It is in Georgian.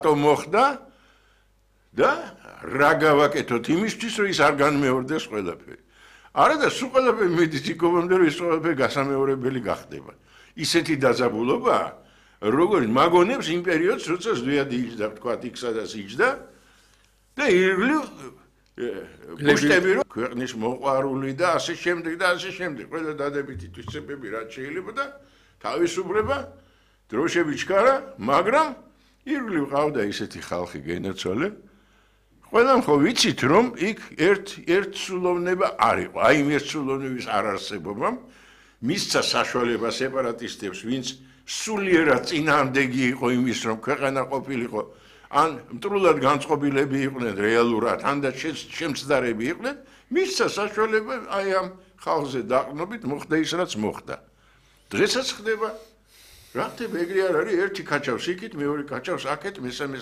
то მოხდა და რა გავაკეთოთ იმისთვის რომ ის არ განმეორდეს ყველაფერი. არა და სულ ყველაფერი მიდის იქობამდე რომ ის ყველაფერი გასამეორებელი გახდება. ისეთი დაძაბულობა როგორც მაგონებს იმ პერიოდს როცა ზვიადი იჯდა თქვათ იქ სადაც იჯდა და ირგვლივ გუშტები რომ ქვეყნის მოყვარული და ასე შემდეგ და ასე შემდეგ ყველა დადებითი თვისებები რაც შეიძლება და თავისუფლება დროშები ჩქარა მაგრამ ირგვლივ ყავდა ისეთი ხალხი გენაცვალე ყველამ ხო ვიცით რომ იქ ერთსულოვნება არ იყო აი იმ ერთსულოვნების არარსებობამ მისცა საშუალება სეპარატისტებს ვინც სულიერად წინააღმდეგი იყო იმის რომ ქვეყანა ყოფილიყო ან მტრულად განწყობილები იყვნენ რეალურად ან და შემცდარები იყვნენ მისცა საშუალება აი ამ ხალხზე დაყრდნობით მოხდა ის რაც მოხდა დღესაც ხდება რა ხდება ეგრე არ არის ერთი კაჩავს იქით მეორე კაჩავს აქეთ მესამე